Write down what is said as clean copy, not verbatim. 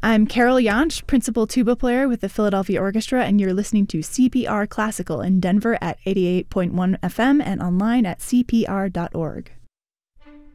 I'm Carol Jansch, principal tuba player with the Philadelphia Orchestra, and you're listening to CPR Classical in Denver at 88.1 FM and online at cpr.org.